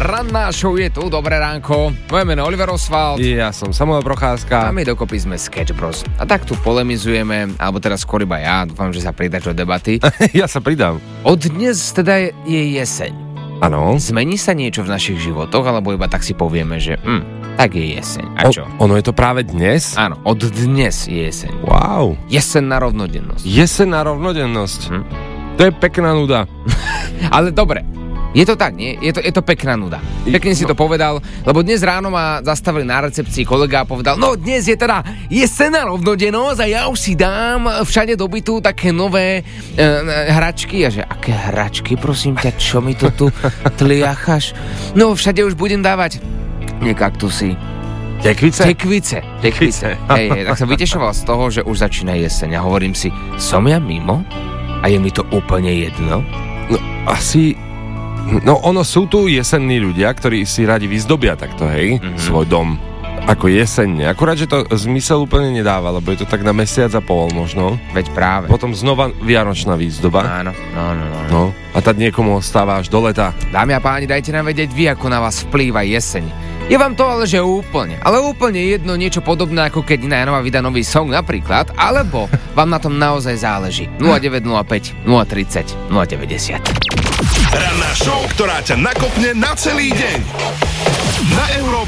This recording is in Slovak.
ranná show je tu, dobré ránko. Moje meno Oliver Oswald. Ja som Samuel Procházka. A my dokopy sme Sketch Bros. A tak tu polemizujeme, alebo teraz skôr iba ja, dúfam, že sa pridáš do debaty. Ja sa pridám. Od dnes teda je jeseň. Áno. Zmení sa niečo v našich životoch, alebo iba tak si povieme, že tak je jeseň. A čo? Ono je to práve dnes? Áno, od dnes je jeseň. Wow. Jesenná rovnodennosť. Jesenná rovnodennosť. To je pekná nuda. Ale dobre, je to tak, nie? Je to pekná nuda. Pekne si to povedal, lebo dnes ráno ma zastavili na recepcii kolega a povedal, no dnes je teda jesenná rovnodennosť a ja už si dám všade do bytu také nové hračky. A že, aké hračky, prosím ťa, čo mi to tu tliachaš? No všade už budem dávať nie kaktusy. Tekvice. Hej, tak som vytešoval z toho, že už začína jeseň a hovorím si, som ja mimo? A je mi to úplne jedno? No, asi... No, ono sú tu jesenní ľudia, ktorí si radi vyzdobia takto, hej, svoj dom. Ako jesenne. Akurát, že to zmysel úplne nedáva, lebo je to tak na mesiac a pol možno. Veď práve. Potom znova vianočná výzdoba. Áno. No, a tak niekomu ostáva až do leta. Dámy a páni, dajte nám vedieť vy, ako na vás vplýva jeseň. Je vám to ale, že úplne jedno, niečo podobné, ako keď Najnová vydá nový song napríklad, alebo vám na tom naozaj záleží. 0905 030 090. Ranná show, ktorá ťa nakopne na celý deň. Na Európe